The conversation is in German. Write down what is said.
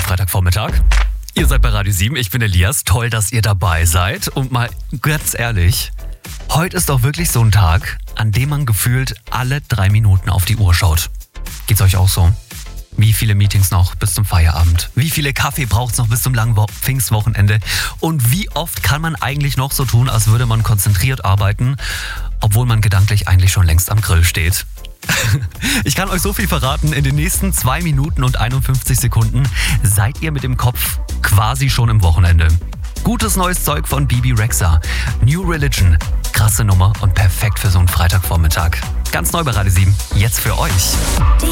Freitagvormittag. Ihr seid bei Radio 7, ich bin Elias. Toll, dass ihr dabei seid. Und mal ganz ehrlich, heute ist doch wirklich so ein Tag, an dem man gefühlt alle 3 Minuten auf die Uhr schaut. Geht's euch auch so? Wie viele Meetings noch bis zum Feierabend? Wie viele Kaffee braucht's noch bis zum langen Pfingstwochenende? Und wie oft kann man eigentlich noch so tun, als würde man konzentriert arbeiten, obwohl man gedanklich eigentlich schon längst am Grill steht? Ich kann euch so viel verraten, in den nächsten 2 Minuten und 51 Sekunden seid ihr mit dem Kopf quasi schon im Wochenende. Gutes neues Zeug von Bebe Rexha. New Religion. Krasse Nummer und perfekt für so einen Freitagvormittag. Ganz neu bei Radio 7. Jetzt für euch.